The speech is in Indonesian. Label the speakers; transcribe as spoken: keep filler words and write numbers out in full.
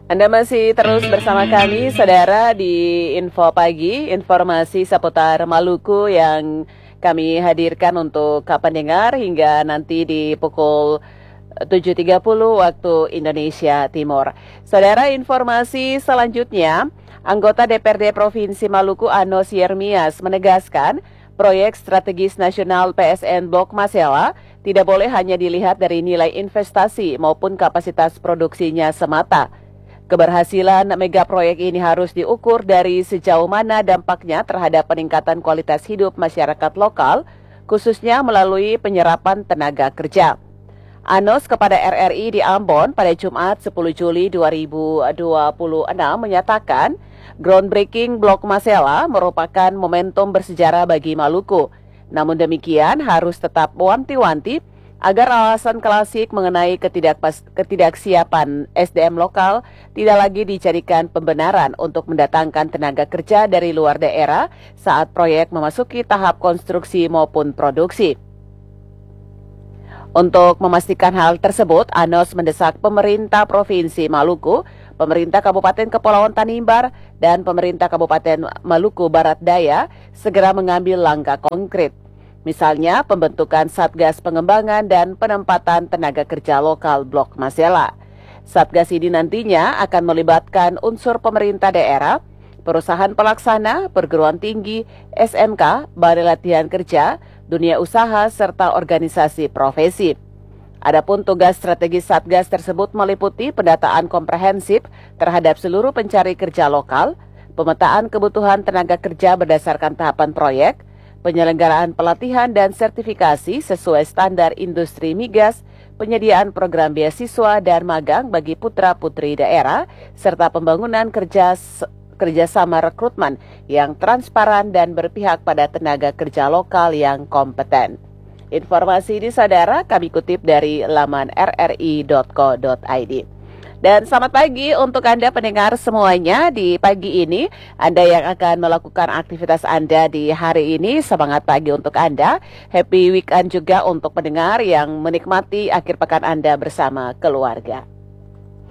Speaker 1: Anda masih terus bersama kami, saudara, di Info Pagi, informasi seputar Maluku yang kami hadirkan untuk pendengar hingga nanti di pukul tujuh tiga puluh waktu Indonesia Timur. Saudara, informasi selanjutnya, anggota D P R D Provinsi Maluku Anos Yermias menegaskan proyek strategis nasional P S N Blok Masela tidak boleh hanya dilihat dari nilai investasi maupun kapasitas produksinya semata. Keberhasilan mega proyek ini harus diukur dari sejauh mana dampaknya terhadap peningkatan kualitas hidup masyarakat lokal, khususnya melalui penyerapan tenaga kerja. Anos kepada R R I di Ambon pada Jumat sepuluh Juli dua ribu dua puluh enam menyatakan groundbreaking Blok Masela merupakan momentum bersejarah bagi Maluku. Namun demikian harus tetap wanti-wanti agar alasan klasik mengenai ketidakpas, ketidaksiapan S D M lokal tidak lagi dijadikan pembenaran untuk mendatangkan tenaga kerja dari luar daerah saat proyek memasuki tahap konstruksi maupun produksi. Untuk memastikan hal tersebut, Anos mendesak pemerintah Provinsi Maluku, pemerintah Kabupaten Kepulauan Tanimbar, dan pemerintah Kabupaten Maluku Barat Daya segera mengambil langkah konkret. Misalnya pembentukan Satgas Pengembangan dan Penempatan Tenaga Kerja Lokal Blok Masela. Satgas ini nantinya akan melibatkan unsur pemerintah daerah, perusahaan pelaksana, perguruan tinggi, S M K, balai latihan kerja, dunia usaha, serta organisasi profesi. Adapun tugas strategis Satgas tersebut meliputi pendataan komprehensif terhadap seluruh pencari kerja lokal, pemetaan kebutuhan tenaga kerja berdasarkan tahapan proyek, penyelenggaraan pelatihan dan sertifikasi sesuai standar industri migas, penyediaan program beasiswa dan magang bagi putra-putri daerah, serta pembangunan kerja kerjasama rekrutmen yang transparan dan berpihak pada tenaga kerja lokal yang kompeten. Informasi ini, saudara, kami kutip dari laman r r i dot co dot i d. Dan selamat pagi untuk Anda pendengar semuanya di pagi ini. Anda yang akan melakukan aktivitas Anda di hari ini, semangat pagi untuk Anda. Happy weekend juga untuk pendengar yang menikmati akhir pekan Anda bersama keluarga.